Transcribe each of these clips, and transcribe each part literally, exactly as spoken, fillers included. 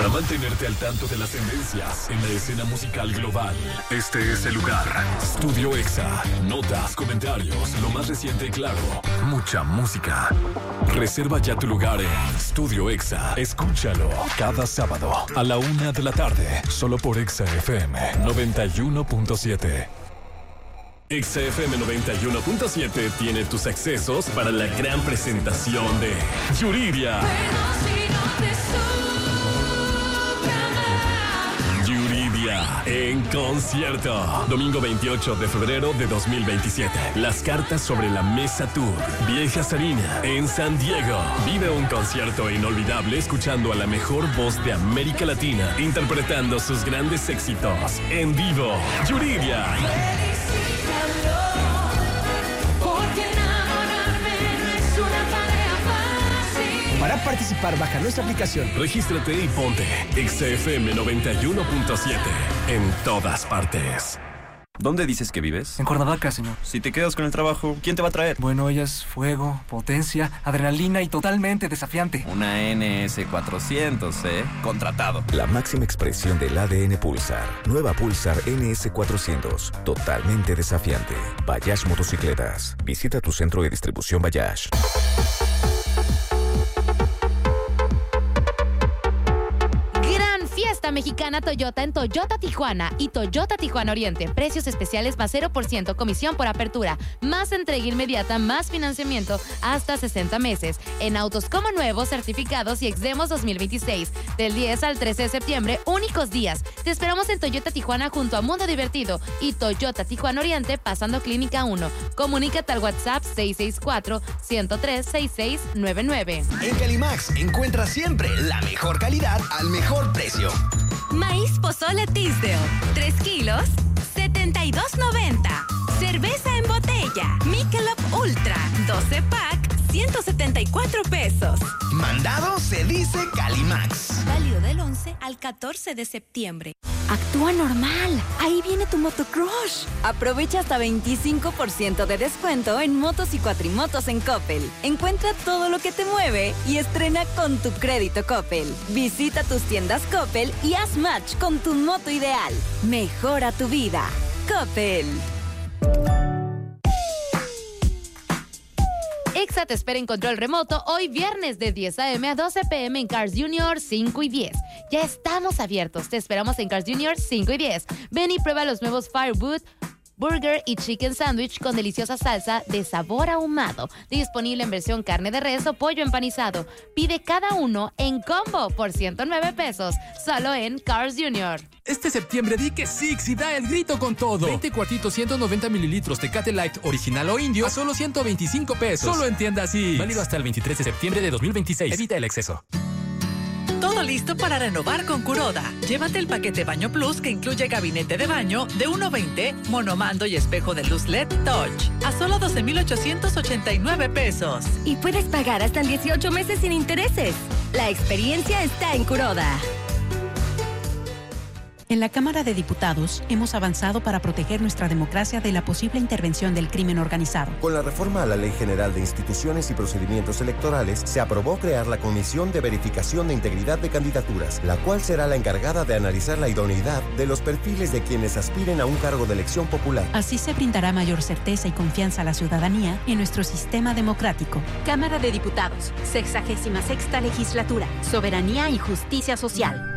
Para mantenerte al tanto de las tendencias en la escena musical global, este es el lugar. Studio Exa. Notas, comentarios, lo más reciente y claro. Mucha música. Reserva ya tu lugar en Studio Exa. Escúchalo cada sábado a la una de la tarde, solo por Exa F M noventa y uno punto siete. Exa F M noventa y uno punto siete tiene tus accesos para la gran presentación de Yuridia. Yuridia en concierto. Domingo veintiocho de febrero de dos mil veintisiete. Las cartas sobre la mesa tour. Vieja Sarina en San Diego. Vive un concierto inolvidable escuchando a la mejor voz de América Latina, interpretando sus grandes éxitos en vivo. Yuridia. Para participar, baja nuestra aplicación. Regístrate y ponte Exa F M noventa y uno punto siete en todas partes. ¿Dónde dices que vives? En Cuernavaca, señor. Si te quedas con el trabajo, ¿quién te va a traer? Bueno, ella es fuego, potencia, adrenalina y totalmente desafiante. Una N S cuatrocientos, ¿eh? Contratado. La máxima expresión del A D N Pulsar. Nueva Pulsar N S cuatrocientos. Totalmente desafiante. Bayash Motocicletas. Visita tu centro de distribución Bayash. Fiesta mexicana Toyota en Toyota Tijuana y Toyota Tijuana Oriente. Precios especiales más cero por ciento comisión por apertura, más entrega inmediata, más financiamiento hasta sesenta meses. En autos como nuevos, certificados y Exdemos dos mil veintiséis. Del diez al trece de septiembre, únicos días. Te esperamos en Toyota Tijuana junto a Mundo Divertido y Toyota Tijuana Oriente pasando Clínica uno. Comunícate al WhatsApp seis seis cuatro, uno cero tres, seis seis nueve nueve. En Calimax encuentras siempre la mejor calidad al mejor precio. Maíz pozole Tisdale, tres kilos, setenta y dos noventa. Cerveza en botella, Michelob Ultra, doce pack, ciento setenta y cuatro pesos. Mandado se dice Calimax. Válido del once al catorce de septiembre. Actúa normal. Ahí viene tu motocrush. Aprovecha hasta veinticinco por ciento de descuento en motos y cuatrimotos en Coppel. Encuentra todo lo que te mueve y estrena con tu crédito Coppel. Visita tus tiendas Coppel y haz match con tu moto ideal. Mejora tu vida. Coppel. Exa te espera en control remoto hoy viernes de diez a eme a doce pe eme en Cars Junior cinco y diez. Ya estamos abiertos. Te esperamos en Cars Junior cinco y diez. Ven y prueba los nuevos Firewood Burger y Chicken Sandwich con deliciosa salsa de sabor ahumado. Disponible en versión carne de res o pollo empanizado. Pide cada uno en combo por ciento nueve pesos. Solo en Cars Junior. Este septiembre di que Six y da el grito con todo. veinte cuartitos, ciento noventa mililitros Tecate Light original o indio a solo ciento veinticinco pesos. Solo en tiendas Six. Válido hasta el veintitrés de septiembre de dos mil veintiséis. Evita el exceso. Todo listo para renovar con Kuroda. Llévate el paquete Baño Plus que incluye gabinete de baño de uno veinte, monomando y espejo de luz L E D Touch a solo doce mil ochocientos ochenta y nueve pesos. Y puedes pagar hasta en dieciocho meses sin intereses. La experiencia está en Kuroda. En la Cámara de Diputados hemos avanzado para proteger nuestra democracia de la posible intervención del crimen organizado. Con la reforma a la Ley General de Instituciones y Procedimientos Electorales, se aprobó crear la Comisión de Verificación de Integridad de Candidaturas, la cual será la encargada de analizar la idoneidad de los perfiles de quienes aspiren a un cargo de elección popular. Así se brindará mayor certeza y confianza a la ciudadanía en nuestro sistema democrático. Cámara de Diputados, sexagésima sexta legislatura, Soberanía y Justicia Social.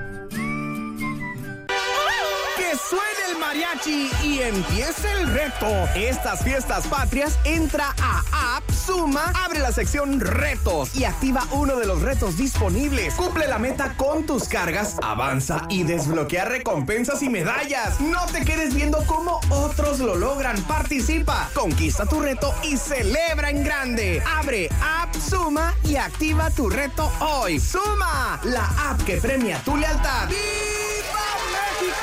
Que suene el mariachi y empiece el reto. Estas fiestas patrias, entra a App Suma, abre la sección Retos y activa uno de los retos disponibles. Cumple la meta con tus cargas, avanza y desbloquea recompensas y medallas. No te quedes viendo cómo otros lo logran. Participa, conquista tu reto y celebra en grande. Abre App Suma y activa tu reto hoy. Suma, la app que premia tu lealtad. ¡Viva México!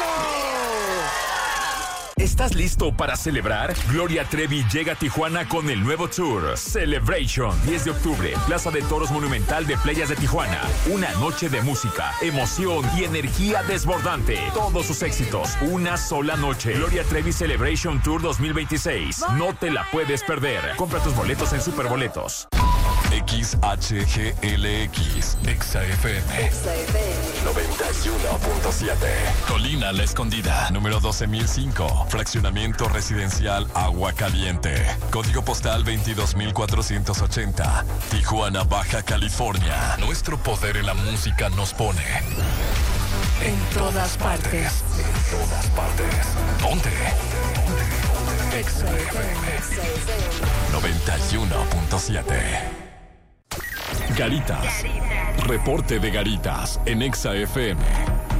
¿Estás listo para celebrar? Gloria Trevi llega a Tijuana con el nuevo tour Celebration, diez de octubre, Plaza de Toros Monumental de Playas de Tijuana. Una noche de música, emoción y energía desbordante. Todos sus éxitos, una sola noche. Gloria Trevi Celebration Tour dos mil veintiséis. No te la puedes perder. Compra tus boletos en Superboletos. X H G L X, Exa F M. noventa y uno punto siete. Colina La Escondida, número doce mil cinco. Fraccionamiento residencial Agua Caliente. Código postal veintidós mil cuatrocientos ochenta. Tijuana, Baja California. Nuestro poder en la música nos pone en todas partes. En todas partes. Ponte. Exa F M noventa y uno punto siete. Garitas. Reporte de Garitas en Exa F M.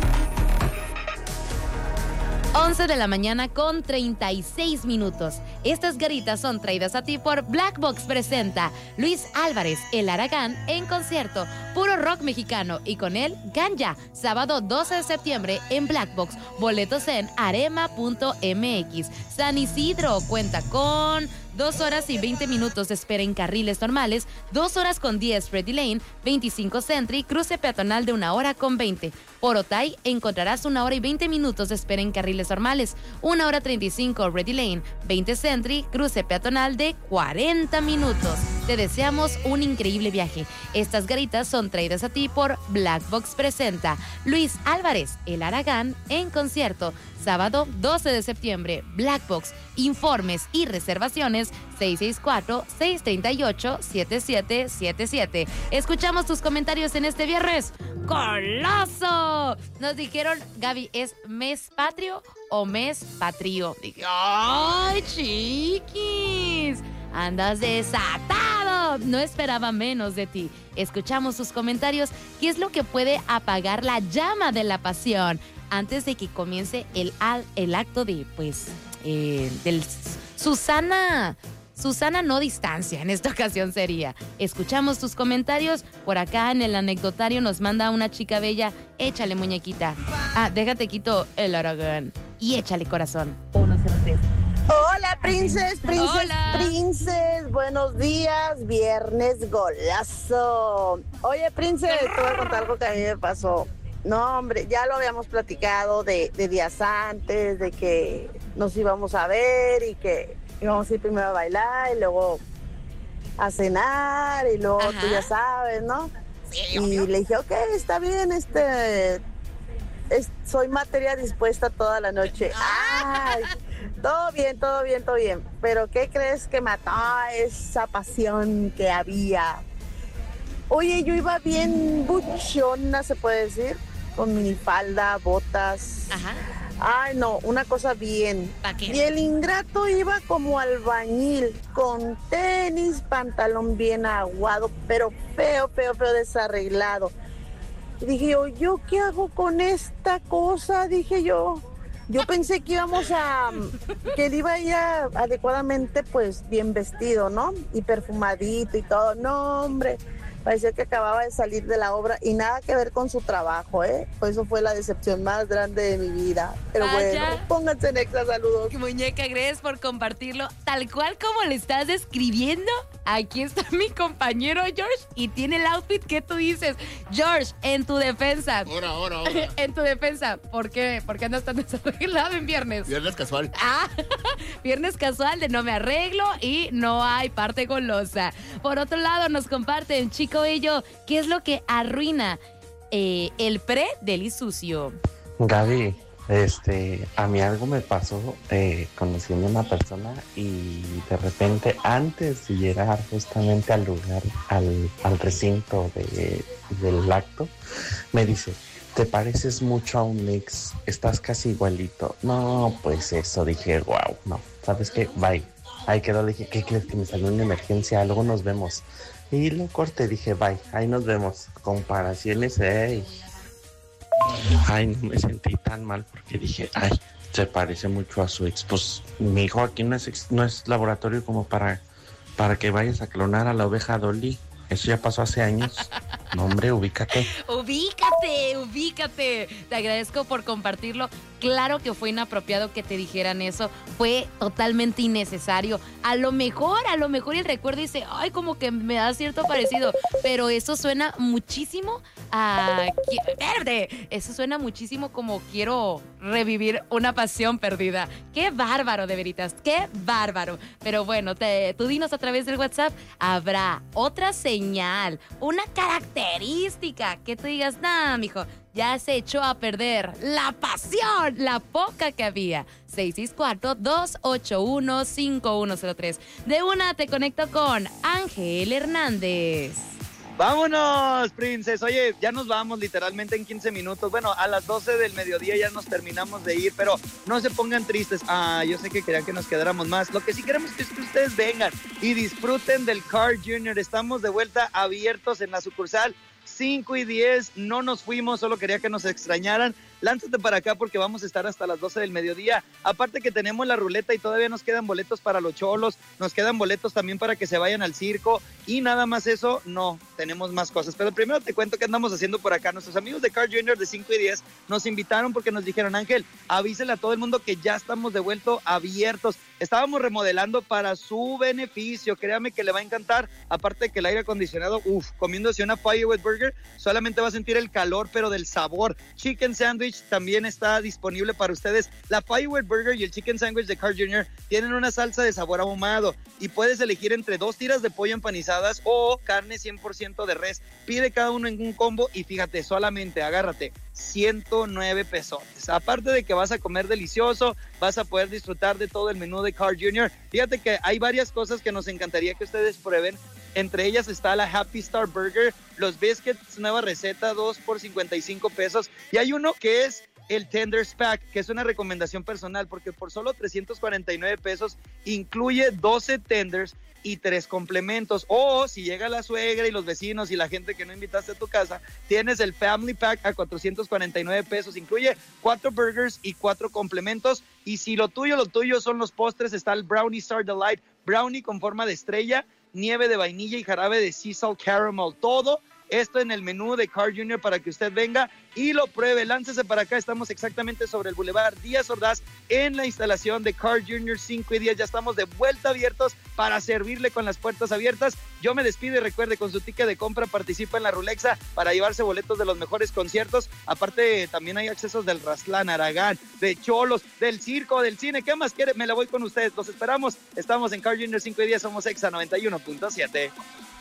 once de la mañana con treinta y seis minutos. Estas garitas son traídas a ti por Black Box presenta Luis Álvarez, El Aragán, en concierto. Puro rock mexicano y con él, Ganja. Sábado doce de septiembre en Black Box. Boletos en arema punto m x. San Isidro cuenta con dos horas y veinte minutos de espera en carriles normales, dos horas con diez Ready Lane, veinticinco Century, cruce peatonal de una hora con veinte. Por Otay encontrarás una hora y veinte minutos de espera en carriles normales, una hora treinta y cinco Ready Lane, veinte Century, cruce peatonal de cuarenta minutos. Te deseamos un increíble viaje. Estas garitas son traídas a ti por Black Box presenta Luis Álvarez, El Aragán, en concierto. Sábado doce de septiembre, Black Box. Informes y reservaciones seis seis cuatro, seis tres ocho, siete siete siete siete. Escuchamos tus comentarios en este viernes. ¡Golazo! Nos dijeron, Gaby, ¿es mes patrio o mes patrio? Dije, ¡ay, chiquis! Andas desatado. No esperaba menos de ti. Escuchamos tus comentarios. ¿Qué es lo que puede apagar la llama de la pasión antes de que comience el, el acto de, pues, eh, del Susana, Susana no distancia, en esta ocasión sería? Escuchamos tus comentarios. Por acá en el anecdotario nos manda una chica bella, échale muñequita. Ah, déjate quito el Aragán y échale corazón. uno cero tres. Hola, princes, princes, Hola. princes. Buenos días, viernes golazo. Oye, princes, te voy a contar algo que a mí me pasó. No, hombre, ya lo habíamos platicado de, de días antes, de que nos íbamos a ver y que íbamos a ir primero a bailar y luego a cenar y luego Ajá. tú ya sabes, ¿no? Sí, y obvio. le dije, ok, está bien, este, es- soy materia dispuesta toda la noche. Ay, todo bien, todo bien, todo bien. Pero ¿qué crees que mató esa pasión que había? Oye, yo iba bien buchona, se puede decir, con minifalda, botas. Ajá. Ay, no, una cosa bien. Vaquero. Y el ingrato iba como albañil, con tenis, pantalón bien aguado, pero feo, feo, feo, desarreglado. Y dije yo, ¿yo qué hago con esta cosa? Dije yo. Yo pensé que íbamos a, que él iba ya adecuadamente, pues, bien vestido, ¿no? Y perfumadito y todo. No, hombre, parecía que acababa de salir de la obra y nada que ver con su trabajo, ¿eh? Pues eso fue la decepción más grande de mi vida. Pero Vaya. bueno, pónganse en Exa, saludos. Muñeca, gracias por compartirlo. Tal cual como le estás describiendo, aquí está mi compañero George y tiene el outfit que tú dices. George, en tu defensa. Ahora, ahora, ahora. En tu defensa. ¿Por qué? ¿Por qué andas tan desarreglado en viernes? Viernes casual. Ah, viernes casual de no me arreglo y no hay parte golosa. Por otro lado, nos comparten, chico bello, ¿qué es lo que arruina eh, el pre del isucio? Gaby, este, a mí algo me pasó eh, conociendo a una persona y de repente antes de llegar justamente al lugar, al, al recinto de, del acto, me dice, te pareces mucho a un ex, estás casi igualito. No, pues eso, dije, wow, no, ¿sabes qué? Bye. Ahí quedó, le dije, ¿qué crees? Que me salió una emergencia, luego nos vemos. Y lo corté, dije, bye, ahí nos vemos. Comparaciones, ey. Ay, no me sentí tan mal porque dije, ay, se parece mucho a su ex. Pues mi hijo aquí no es, ex- no es laboratorio como para, para que vayas a clonar a la oveja Dolly. Eso ya pasó hace años. No, hombre, ubícate. Ubícate, ubícate. Te agradezco por compartirlo. Claro que fue inapropiado que te dijeran eso. Fue totalmente innecesario. A lo mejor, a lo mejor el recuerdo dice, ay, como que me da cierto parecido. Pero eso suena muchísimo a... ¡Verde! Eso suena muchísimo como quiero revivir una pasión perdida. ¡Qué bárbaro, de veritas! ¡Qué bárbaro! Pero bueno, te, tú dinos a través del WhatsApp, ¿habrá otra señal, una característica que tú digas, nah, mijo, ya se echó a perder la pasión, la poca que había? seis seis cuatro, dos ocho uno, cinco uno cero tres. De una te conecto con Ángel Hernández. ¡Vámonos, Princess! Oye, ya nos vamos literalmente en quince minutos. Bueno, a las doce del mediodía ya nos terminamos de ir, pero no se pongan tristes. Ah, yo sé que querían que nos quedáramos más. Lo que sí queremos es que ustedes vengan y disfruten del Carl junior Estamos de vuelta abiertos en la sucursal cinco y diez. No nos fuimos, solo quería que nos extrañaran. Lánzate para acá porque vamos a estar hasta las doce del mediodía. Aparte que tenemos la ruleta y todavía nos quedan boletos para los cholos, nos quedan boletos también para que se vayan al circo y nada más eso, no, tenemos más cosas. Pero primero te cuento qué andamos haciendo por acá. Nuestros amigos de Carl junior de cinco y diez nos invitaron porque nos dijeron, Ángel, avísele a todo el mundo que ya estamos de vuelta abiertos. Estábamos remodelando para su beneficio, créame que le va a encantar. Aparte de que el aire acondicionado, uff, comiéndose una Fireway Burger, solamente va a sentir el calor, pero del sabor. Chicken Sandwich también está disponible para ustedes. La Fireway Burger y el Chicken Sandwich de Carl junior tienen una salsa de sabor ahumado y puedes elegir entre dos tiras de pollo empanizadas o carne cien por ciento de res. Pide cada uno en un combo y fíjate, solamente, agárrate, ciento nueve pesos. Aparte de que vas a comer delicioso, vas a poder disfrutar de todo el menú de Carl junior Fíjate que hay varias cosas que nos encantaría que ustedes prueben. Entre ellas está la Happy Star Burger, los biscuits, nueva receta, dos por cincuenta y cinco pesos. Y hay uno que es el Tenders Pack, que es una recomendación personal, porque por solo trescientos cuarenta y nueve pesos incluye doce tenders y tres complementos. O si llega la suegra y los vecinos y la gente que no invitaste a tu casa, tienes el Family Pack a cuatrocientos cuarenta y nueve pesos. Incluye cuatro burgers y cuatro complementos. Y si lo tuyo, lo tuyo son los postres, está el Brownie Star Delight, brownie con forma de estrella, nieve de vainilla y jarabe de sea salt caramel. Todo esto en el menú de Carl junior para que usted venga y lo pruebe. Láncese para acá, estamos exactamente sobre el Boulevard Díaz Ordaz en la instalación de Carl junior cinco y diez. Ya estamos de vuelta abiertos para servirle con las puertas abiertas. Yo me despido y recuerde, con su ticket de compra participa en la Rulexa para llevarse boletos de los mejores conciertos. Aparte también hay accesos del Rastlán, Aragán, de Cholos, del circo, del cine. ¿Qué más quiere? Me la voy con ustedes. Los esperamos. Estamos en Carl junior cinco y diez. Somos Exa noventa y uno punto siete.